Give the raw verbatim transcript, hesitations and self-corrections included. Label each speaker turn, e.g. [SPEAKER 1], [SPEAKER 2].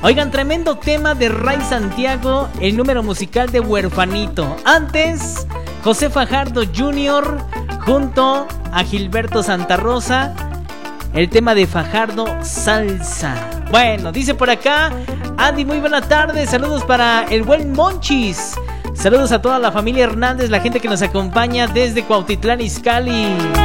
[SPEAKER 1] Oigan, tremendo tema de Ray Santiago, el número musical de Huerfanito. Antes, José Fajardo junior junto a Gilberto Santa Rosa, el tema de Fajardo Salsa. Bueno, dice por acá Andy, muy buena tarde, saludos para el buen Monchis. Saludos a toda la familia Hernández, la gente que nos acompaña desde Cuautitlán Izcalli.